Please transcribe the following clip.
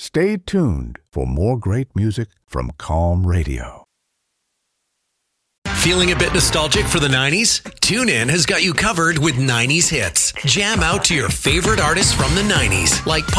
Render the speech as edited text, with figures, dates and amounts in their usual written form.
Stay tuned for more great music from Calm Radio. Feeling a bit nostalgic for the 90s? TuneIn has got you covered with 90s hits. Jam out to your favorite artists from the 90s, like